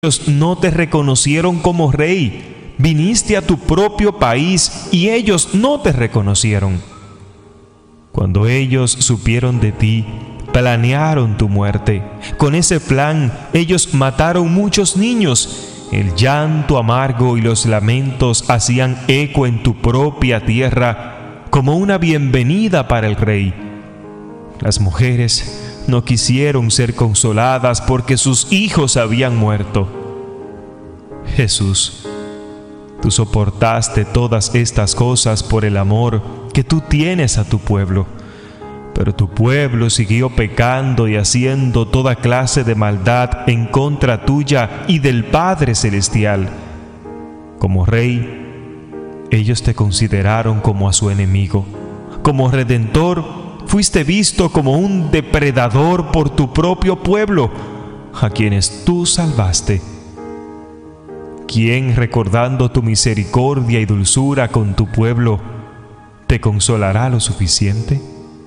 Ellos no te reconocieron como rey. Viniste a tu propio país y ellos no te reconocieron. Cuando ellos supieron de ti, planearon tu muerte. Con ese plan, ellos mataron muchos niños. El llanto amargo y los lamentos hacían eco en tu propia tierra como una bienvenida para el rey. Las mujeres no quisieron ser consoladas porque sus hijos habían muerto. Jesús, tú soportaste todas estas cosas por el amor que tú tienes a tu pueblo, pero tu pueblo siguió pecando y haciendo toda clase de maldad en contra tuya y del Padre Celestial. Como rey, ellos te consideraron como a su enemigo. Como redentor, fuiste visto como un depredador por tu propio pueblo, a quienes tú salvaste. ¿Quién, recordando tu misericordia y dulzura con tu pueblo, te consolará lo suficiente?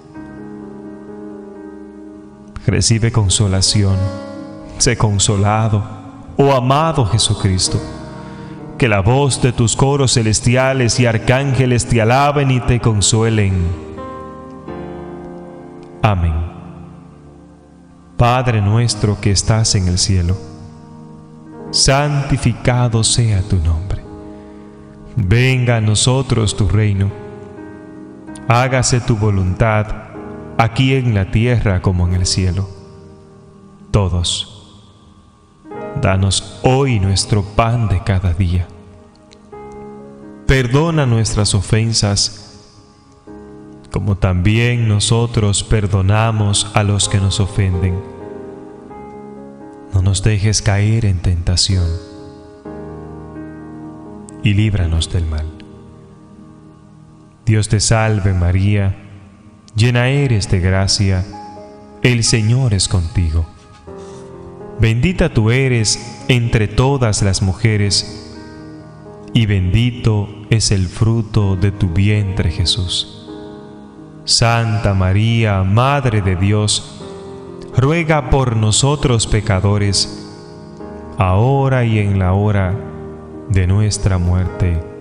Recibe consolación, sé consolado, oh amado Jesucristo. Que la voz de tus coros celestiales y arcángeles te alaben y te consuelen. Amén. Padre nuestro que estás en el cielo, santificado sea tu nombre. Venga a nosotros tu reino. Hágase tu voluntad, aquí en la tierra como en el cielo. Todos, danos hoy nuestro pan de cada día. Perdona nuestras ofensas, como también nosotros perdonamos a los que nos ofenden. No nos dejes caer en tentación, y líbranos del mal. Dios te salve María, llena eres de gracia, el Señor es contigo. Bendita tú eres entre todas las mujeres, y bendito es el fruto de tu vientre Jesús. Santa María, Madre de Dios, ruega por nosotros pecadores, ahora y en la hora de nuestra muerte.